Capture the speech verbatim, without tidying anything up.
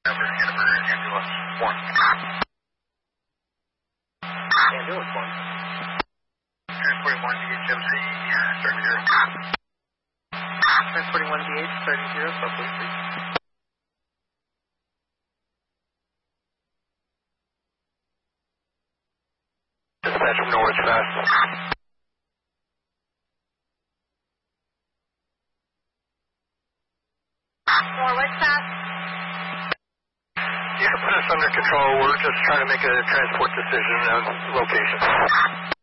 Number, ambulance one. Ambulance one. Transporting one D H M C, thirty zero. Transporting one D H, thirty zero, so please, please. Dispatch from Norwich Fast. Norwich Fast. You can put us under control. We're just trying to make a transport decision of location.